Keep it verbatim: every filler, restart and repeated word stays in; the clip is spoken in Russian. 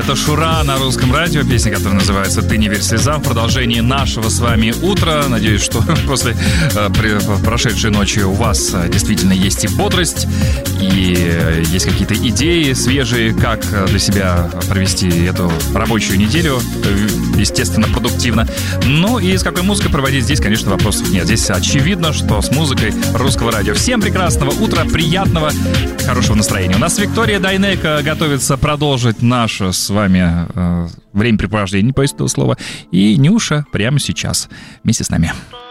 Это Шура на Русском радио, песня, которая называется «Ты не верь слезам». В продолжении нашего с вами утра. Надеюсь, что после э, прошедшей ночи у вас действительно есть и бодрость, и есть какие-то идеи свежие, как для себя провести эту рабочую неделю, естественно, продуктивно. Ну и с какой музыкой проводить, здесь, конечно, вопросов нет. Здесь очевидно, что с музыкой Русского радио. Всем прекрасного утра, приятного, хорошего настроения. У нас Виктория Дайнеко готовится продолжить наше с вами э, времяпрепровождение, не боюсь этого слова. И Нюша прямо сейчас вместе с нами.